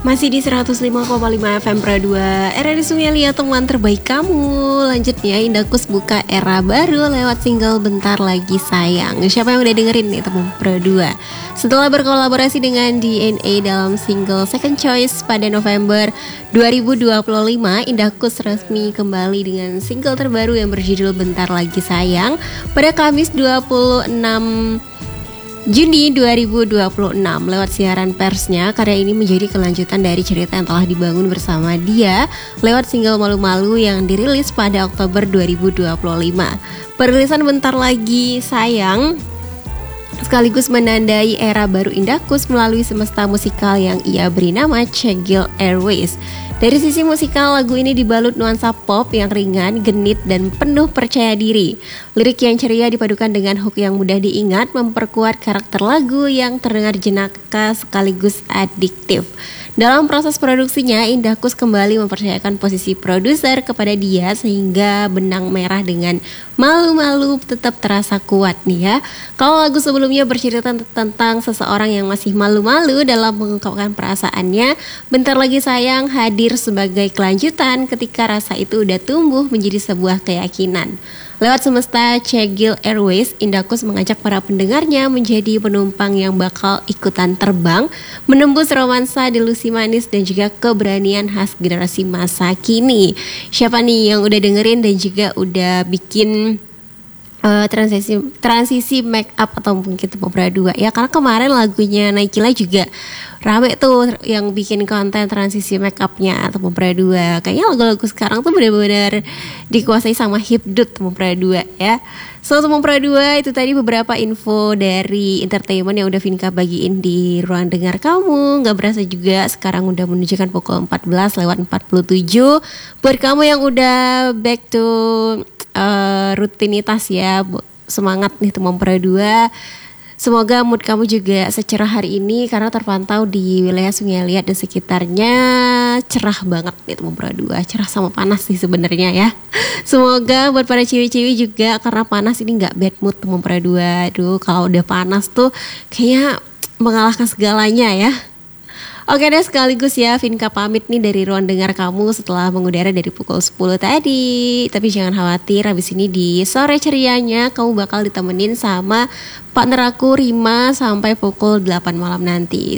Masih di 105,5 FM Pro 2 RRI Sumelia, teman terbaik kamu. Lanjutnya Indahkus buka era baru lewat single Bentar Lagi Sayang. Siapa yang udah dengerin nih teman Pro 2? Setelah berkolaborasi dengan DNA dalam single Second Choice pada November 2025, Indahkus resmi kembali dengan single terbaru yang berjudul Bentar Lagi Sayang pada Kamis 26 Juni 2026. Lewat siaran persnya, karya ini menjadi kelanjutan dari cerita yang telah dibangun bersama dia lewat single Malu-Malu yang dirilis pada Oktober 2025. Perilisan Bentar Lagi Sayang sekaligus menandai era baru Indahkus melalui semesta musikal yang ia beri nama Cegil Airways. Dari sisi musikal, lagu ini dibalut nuansa pop yang ringan, genit, dan penuh percaya diri. Lirik yang ceria dipadukan dengan hook yang mudah diingat, memperkuat karakter lagu yang terdengar jenaka sekaligus adiktif. Dalam proses produksinya, Indahkus kembali mempercayakan posisi produser kepada dia sehingga benang merah dengan Malu-Malu tetap terasa kuat nih ya. Kalau lagu sebelumnya bercerita tentang seseorang yang masih malu-malu dalam mengungkapkan perasaannya, Bentar Lagi Sayang hadir sebagai kelanjutan ketika rasa itu udah tumbuh menjadi sebuah keyakinan. Lewat semesta Cegil Airways, Indahkus mengajak para pendengarnya menjadi penumpang yang bakal ikutan terbang, menembus romansa, delusi manis, dan juga keberanian khas generasi masa kini. Siapa nih yang udah dengerin dan juga udah bikin transisi make up atau mungkin kita dua ya, karena kemarin lagunya Naikila juga rame tuh yang bikin konten transisi make upnya atau dua. Kayaknya lagu-lagu sekarang tuh benar-benar dikuasai sama hipdut dua ya. So dua itu tadi beberapa info dari entertainment yang udah Vinka bagiin di ruang dengar kamu. Gak berasa juga sekarang udah menunjukkan pukul 14 lewat 47. Buat kamu yang udah back to rutinitas ya, semangat nih teman Pro 2. Semoga mood kamu juga secerah hari ini karena terpantau di wilayah Sungai Liat dan sekitarnya cerah banget nih teman Pro 2. Cerah sama panas sih sebenarnya ya. Semoga buat para ciwi-ciwi juga karena panas ini nggak bad mood teman Pro 2. Aduh, kalau udah panas tuh kayaknya mengalahkan segalanya ya. Oke deh, sekaligus ya Vinka pamit nih dari ruang dengar kamu setelah mengudara dari pukul 10 tadi. Tapi jangan khawatir, habis ini di sore cerianya kamu bakal ditemenin sama partner aku Rima sampai pukul 8 malam nanti.